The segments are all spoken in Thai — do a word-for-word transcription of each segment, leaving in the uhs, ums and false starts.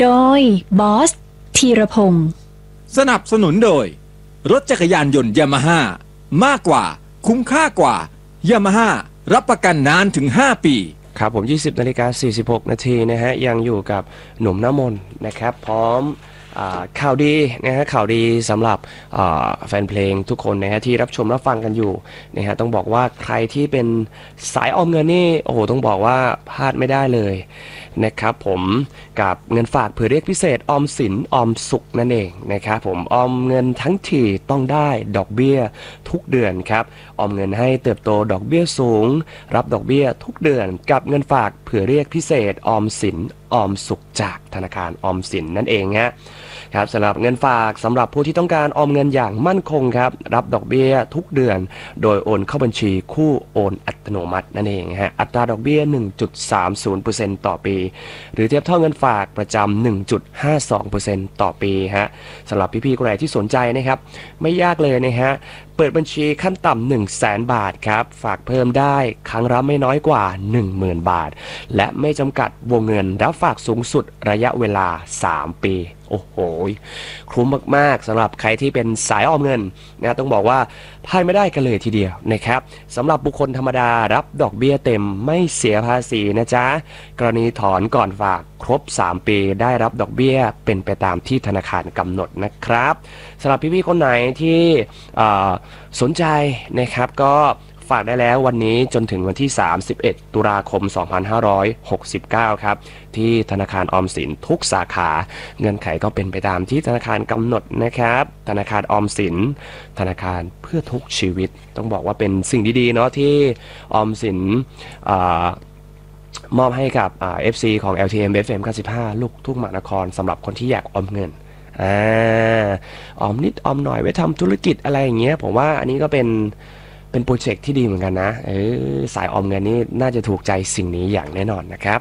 โดยบอสธีรพงศ์สนับสนุนโดยรถจักรยานยนต์ยามาฮ่ามากกว่าคุ้มค่ากว่ายามาฮ่ารับประกันนานถึงห้าปีครับผมยี่สิบนาฬิกาสี่สิบหกนาทีนะฮะยังอยู่กับหนุ่มน้ำมนต์นะครับพร้อมข่าวดีนะฮะข่าวดีสำหรับแฟนเพลงทุกคนนะฮะที่รับชมรับฟังกันอยู่นะฮะต้องบอกว่าใครที่เป็นสายออมเงินนี่โอ้โหต้องบอกว่าพลาดไม่ได้เลยนะครับผมกับเงินฝากเผื่อเรียกพิเศษออมสินออมสุขนั่นเองนะครับผมออมเงินทั้งทีต้องได้ดอกเบี้ยทุกเดือนครับออมเงินให้เติบโตดอกเบี้ยสูงรับดอกเบี้ยทุกเดือนกับเงินฝากเผื่อเรียกพิเศษออมสินออมสุขจากธนาคารออมสินนั่นเองฮะครับสำหรับเงินฝากสำหรับผู้ที่ต้องการออมเงินอย่างมั่นคงครับรับดอกเบี้ยทุกเดือนโดยโอนเข้าบัญชีคู่โอนอัตโนมัตินั่นเองฮะอัตราดอกเบี้ย หนึ่งจุดสามศูนย์ เปอร์เซ็นต์ ต่อปีหรือเทียบเท่าเงินฝากประจำ หนึ่งจุดห้าสอง เปอร์เซ็นต์ ต่อปีฮะสำหรับพี่ๆคนไหนที่สนใจนะครับไม่ยากเลยนะฮะเปิดบัญชีขั้นต่ำ หนึ่งแสน บาทครับฝากเพิ่มได้ครั้งละไม่น้อยกว่า หนึ่งหมื่น บาทและไม่จำกัดวงเงินรับฝากสูงสุดระยะเวลาสามปีโอ้โหคุ้มมากๆสำหรับใครที่เป็นสายออมเงินนะต้องบอกว่าพลาดไม่ได้กันเลยทีเดียวนะครับสำหรับบุคคลธรรมดารับดอกเบี้ยเต็มไม่เสียภาษีนะจ๊ะกรณีถอนก่อนฝากครบสามปีได้รับดอกเบี้ยเป็นไปตามที่ธนาคารกำหนดนะครับสำหรับพี่ๆคนไหนที่สนใจนะครับก็ฝากได้แล้ววันนี้จนถึงวันที่สามสิบเอ็ดตุลาคมสองพันห้าร้อยหกสิบเก้าครับที่ธนาคารออมสินทุกสาขาเงื่อนไขก็เป็นไปตามที่ธนาคารกำหนดนะครับธนาคารออมสินธนาคารเพื่อทุกชีวิตต้องบอกว่าเป็นสิ่งดีๆเนาะที่ออมสินมอบให้กับ เอฟ ซี ของ แอล ที เอ็ม เอฟ เอ็ม เก้าสิบห้าลูกทุ่งมหานครสำหรับคนที่อยากออมเงินอ่าออมนิดออมหน่อยไว้ทำธุรกิจอะไรอย่างเงี้ยผมว่าอันนี้ก็เป็นเป็นโปรเจกต์ที่ดีเหมือนกันนะเออสายออมเงินนี่น่าจะถูกใจสิ่งนี้อย่างแน่นอนนะครับ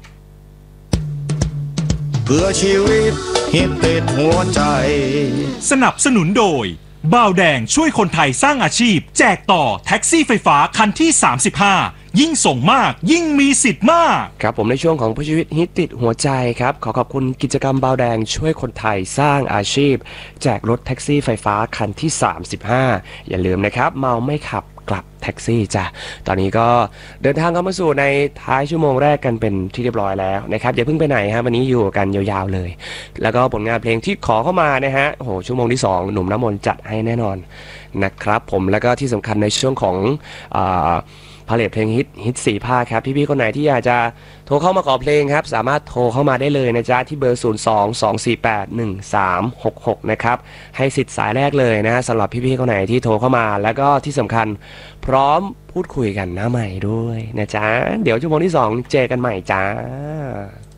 เพื่อชีวิตฮิตติดหัวใจสนับสนุนโดยบ่าวแดงช่วยคนไทยสร้างอาชีพแจกต่อแท็กซี่ไฟฟ้าคันที่สามสิบห้ายิ่งส่งมากยิ่งมีสิทธิ์มากครับผมในช่วงของผู้ชีวิตฮิตติดหัวใจครับขอขอบคุณกิจกรรมบ่าวแดงช่วยคนไทยสร้างอาชีพแจกรถแท็กซี่ไฟฟ้าคันที่สามสิบห้าอย่าลืมนะครับเมาไม่ขับกลับแท็กซี่จ้ะตอนนี้ก็เดินทางเข้ามาสู่ในท้ายชั่วโมงแรกกันเป็นที่เรียบร้อยแล้วนะครับอย่าเพิ่งไปไหนฮะวันนี้อยู่กันยาวๆเลยแล้วก็ผลงานเพลงที่ขอเข้ามานะฮะโอ้โหชั่วโมงที่สองหนุ่มน้ำมนต์จัดให้แน่นอนนะครับผมแล้วก็ที่สำคัญในช่วงของอ่าพาเลทเพลงฮิตฮิตสี่ภาคครับพี่ๆคนไหนที่อยากจะโทรเข้ามาขอเพลงครับสามารถโทรเข้ามาได้เลยนะจ๊ะที่เบอร์ศูนย์ สอง สอง สี่ แปด หนึ่ง สาม หก หกนะครับให้สิทธิ์สายแรกเลยนะสำหรับพี่ๆคนไหนที่โทรเข้ามาแล้วก็ที่สำคัญพร้อมพูดคุยกันหน้าใหม่ด้วยนะจ๊ะเดี๋ยวชั่วโมงที่สองเจอกันใหม่จ้า